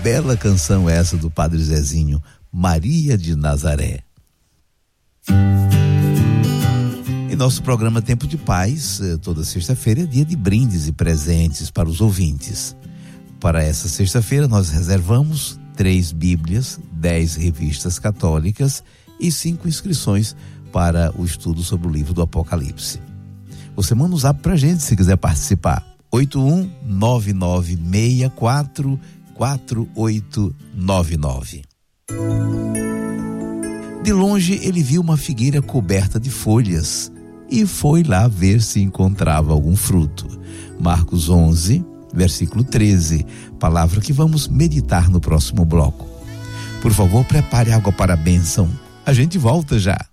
bela canção essa do Padre Zezinho, Maria de Nazaré. Em nosso programa Tempo de Paz, toda sexta-feira é dia de brindes e presentes para os ouvintes. Para essa sexta-feira nós reservamos 3 Bíblias, 10 revistas católicas e 5 inscrições para o estudo sobre o livro do Apocalipse. Você manda um zap pra gente se quiser participar. 8199648899. De longe ele viu uma figueira coberta de folhas e foi lá ver se encontrava algum fruto. Marcos 11, versículo 13, palavra que vamos meditar no próximo bloco. Por favor, prepare água para a bênção. A gente volta já.